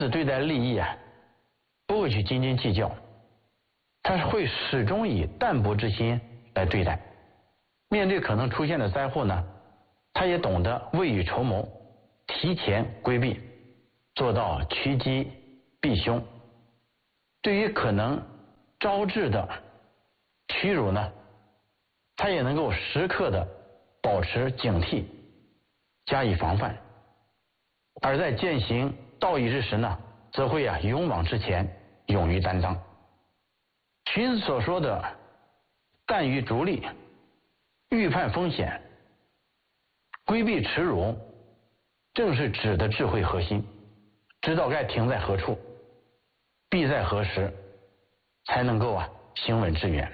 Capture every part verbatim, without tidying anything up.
对待利益啊，不会去斤斤计较，他会始终以淡泊之心来对待。面对可能出现的灾祸呢，他也懂得未雨绸缪，提前规避，做到趋吉避凶。对于可能招致的屈辱呢，他也能够时刻的保持警惕，加以防范。而在践行道义之时呢，则会啊勇往直前，勇于担当。荀子所说的淡于逐利，预判风险，规避耻辱，正是指的智慧核心，知道该停在何处，避在何时，才能够啊行稳致远。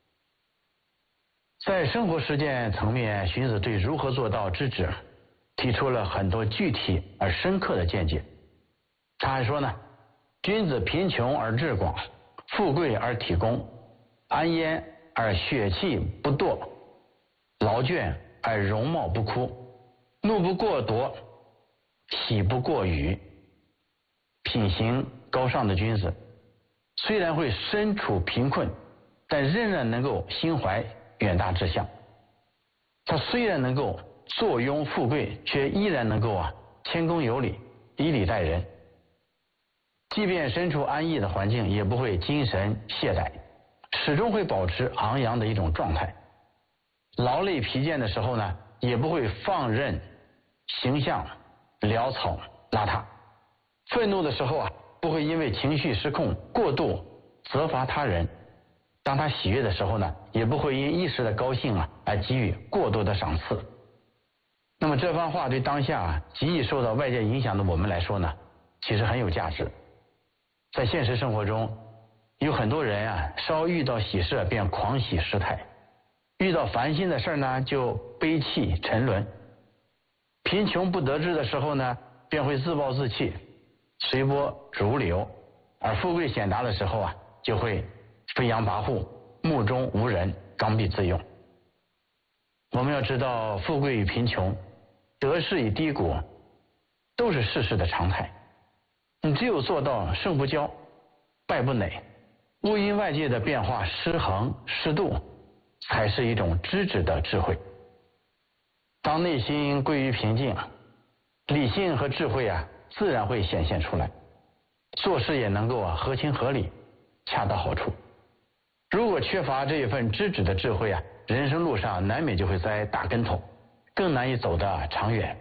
在生活实践层面，荀子对如何做到知止提出了很多具体而深刻的见解。他还说呢，君子贫穷而志广，富贵而体恭，安焉而血气不堕，劳倦而容貌不枯，怒不过夺，喜不过语。品行高尚的君子，虽然会身处贫困，但仍然能够心怀远大志向。他虽然能够坐拥富贵，却依然能够啊谦恭有礼，以礼待人。即便身处安逸的环境，也不会精神懈怠，始终会保持昂扬的一种状态。劳累疲倦的时候呢，也不会放任形象潦草邋遢。愤怒的时候啊，不会因为情绪失控过度责罚他人。当他喜悦的时候呢，也不会因一时的高兴啊而给予过多的赏赐。那么这番话对当下啊极易受到外界影响的我们来说呢，其实很有价值。在现实生活中，有很多人啊，稍遇到喜事便狂喜失态，遇到烦心的事呢就悲泣沉沦，贫穷不得志的时候呢，便会自暴自弃，随波逐流，而富贵显达的时候啊，就会飞扬跋扈，目中无人，刚愎自用。我们要知道，富贵与贫穷，得势与低谷，都是世事的常态。你只有做到胜不骄，败不馁，勿因外界的变化失衡适度，才是一种知止的智慧。当内心归于平静，理性和智慧啊，自然会显现出来，做事也能够啊合情合理，恰到好处。如果缺乏这一份知止的智慧啊，人生路上难免就会栽大跟头，更难以走得长远。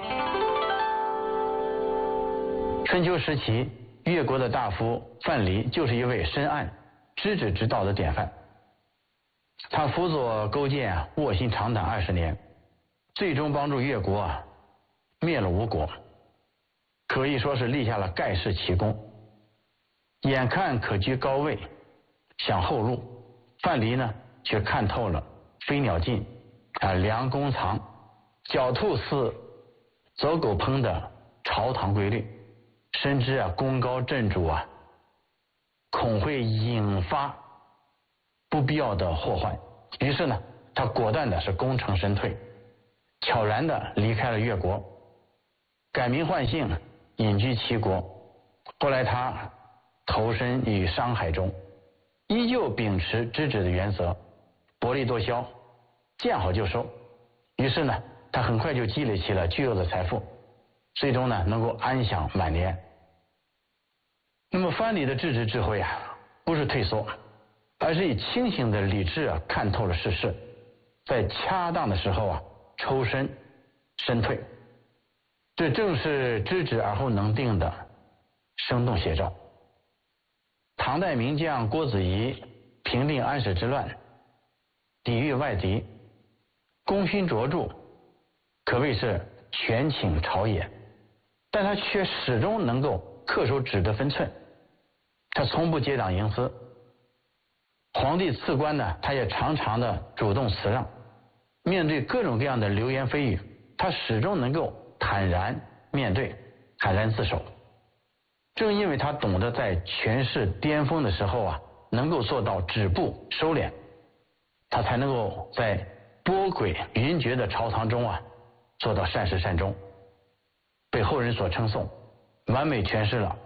春秋时期，越国的大夫范蠡就是一位深谙知止之道的典范。他辅佐勾践啊，卧薪尝胆二十年，最终帮助越国啊灭了吴国，可以说是立下了盖世奇功。眼看可居高位，想后路，范蠡呢却看透了飞鸟尽啊良弓藏，狡兔似走狗烹的朝堂规律，深知啊功高震主啊恐会引发不必要的祸患，于是呢他果断的是功成身退，悄然的离开了越国，改名换姓，隐居齐国。后来他投身于商海中，依旧秉持知止的原则，薄利多销，见好就收。于是呢他很快就积累起了巨额的财富，最终呢能够安享晚年。那么范蠡的知止智慧啊，不是退缩，而是以清醒的理智啊看透了世事，在恰当的时候啊抽身身退，这正是知止而后能定的生动写照。唐代名将郭子仪平定安史之乱，抵御外敌，功勋卓著，可谓是权倾朝野，但他却始终能够恪守止的分寸，他从不结党营私。皇帝赐官呢，他也常常的主动辞让。面对各种各样的流言蜚语，他始终能够坦然面对，坦然自守。正因为他懂得在权势巅峰的时候啊，能够做到止步收敛，他才能够在波诡云谲的朝堂中啊，做到善始善终，被后人所称颂，完美诠释了